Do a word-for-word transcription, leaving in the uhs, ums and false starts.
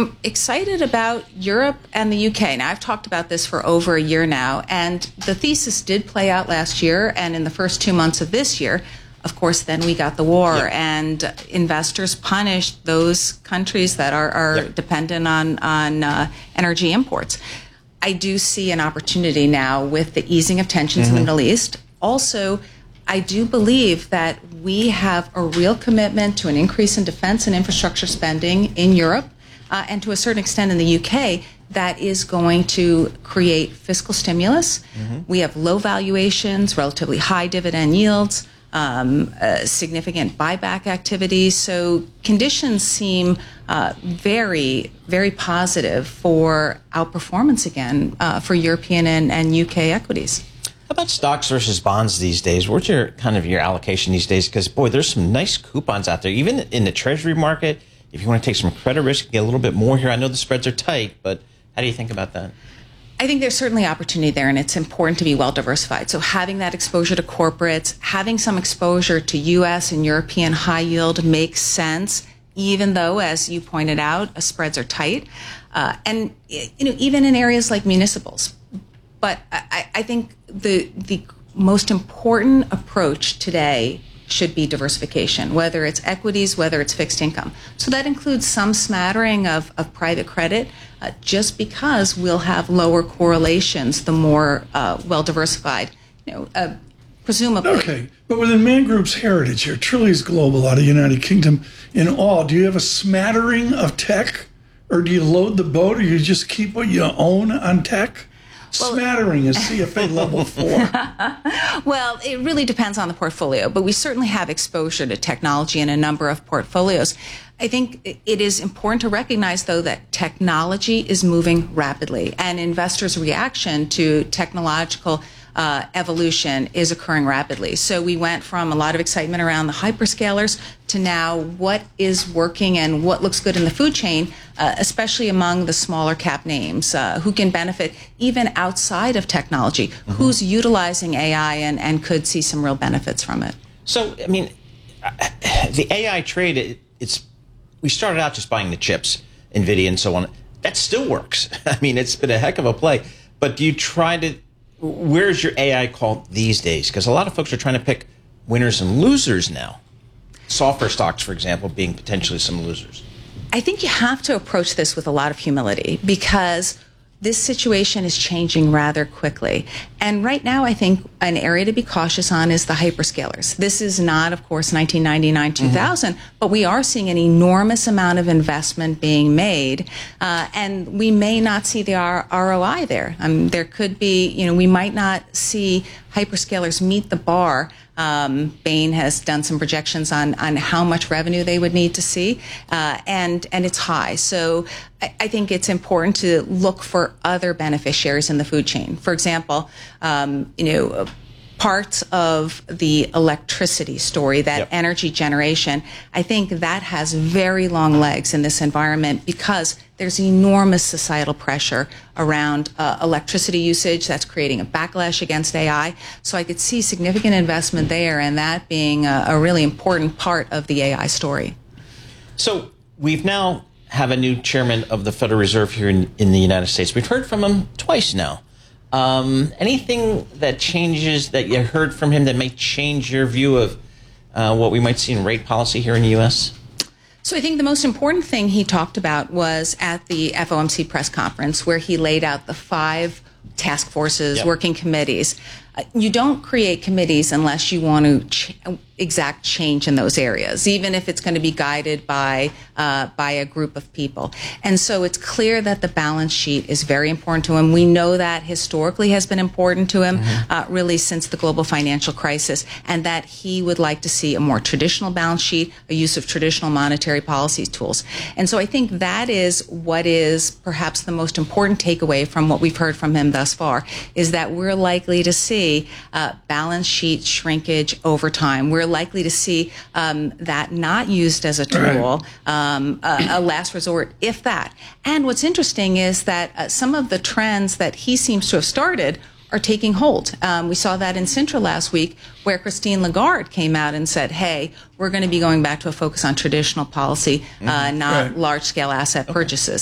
I'm excited about Europe and the U K. Now, I've talked about this for over a year now, and the thesis did play out last year, and in the first two months of this year, of course, then we got the war, yep. and investors punished those countries that are, are yep. dependent on, on uh, energy imports. I do see an opportunity now with the easing of tensions mm-hmm. in the Middle East. Also, I do believe that we have a real commitment to an increase in defense and infrastructure spending in Europe, uh, and to a certain extent in the U K, that is going to create fiscal stimulus. Mm-hmm. We have low valuations, relatively high dividend yields, um, uh, significant buyback activity. So conditions seem uh, very, very positive for outperformance again uh, for European and, and U K equities. How about stocks versus bonds these days? What's your kind of your allocation these days? Because, boy, there's some nice coupons out there, even in the treasury market. If you want to take some credit risk, get a little bit more here. I know the spreads are tight, but how do you think about that? I think there's certainly opportunity there, and it's important to be well diversified. So having that exposure to corporates, having some exposure to U S and European high yield makes sense, even though, as you pointed out, spreads are tight. Uh, and you know, even in areas like municipals. But I, I think the the most important approach today should be diversification, whether it's equities, whether it's fixed income. So that includes some smattering of, of private credit, uh, just because we'll have lower correlations the more uh, well diversified, you know, uh, presumably. Okay, but within Man Group's heritage here, Trillius Global out of United Kingdom, in all, do you have a smattering of tech, or do you load the boat, or you just keep what you own on tech? Well, smattering is C F A level four. Well, it really depends on the portfolio, but we certainly have exposure to technology in a number of portfolios. I think it is important to recognize, though, that technology is moving rapidly, and investors' reaction to technological uh, evolution is occurring rapidly. So we went from a lot of excitement around the hyperscalers to now what is working and what looks good in the food chain, uh, especially among the smaller cap names, uh, who can benefit even outside of technology, mm-hmm. who's utilizing A I and, and could see some real benefits from it. So, I mean, the A I trade, it, it's we started out just buying the chips, NVIDIA and so on. That still works. I mean, it's been a heck of a play. But do you try to, where's your A I call these days? Because a lot of folks are trying to pick winners and losers now. Software stocks, for example, being potentially some losers. I think you have to approach this with a lot of humility, because this situation is changing rather quickly. And right now, I think an area to be cautious on is the hyperscalers. This is not, of course, nineteen ninety-nine, two thousand, mm-hmm. but we are seeing an enormous amount of investment being made, uh, and we may not see the R- ROI there. Um, there could be, you know, we might not see hyperscalers meet the bar. Um, Bain has done some projections on, on how much revenue they would need to see, uh, and and it's high. So I, I think it's important to look for other beneficiaries in the food chain. For example, um, you know, parts of the electricity story, that yep. energy generation, I think that has very long legs in this environment, because there's enormous societal pressure around uh, electricity usage that's creating a backlash against A I. So I could see significant investment there, and that being a, a really important part of the A I story. So we've now have a new chairman of the Federal Reserve here in, in the United States. We've heard from him twice now. Um, anything that changes, that you heard from him, that may change your view of uh, what we might see in rate policy here in the U S? So I think the most important thing he talked about was at the F O M C press conference, where he laid out the five task forces, yep. working committees. Uh, you don't create committees unless you want to ch- exact change in those areas, even if it's going to be guided by uh, by a group of people. And so it's clear that the balance sheet is very important to him. We know that historically has been important to him, mm-hmm. uh, really since the global financial crisis, and that he would like to see a more traditional balance sheet, a use of traditional monetary policy tools. And so I think that is what is perhaps the most important takeaway from what we've heard from him thus far, is that we're likely to see uh, balance sheet shrinkage over time. We're likely to see um, that not used as a tool, um, a, a last resort, if that. And what's interesting is that uh, some of the trends that he seems to have started are taking hold. Um, we saw that in Sintra last week, where Christine Lagarde came out and said, hey, we're going to be going back to a focus on traditional policy, uh, not right. large-scale asset okay. purchases.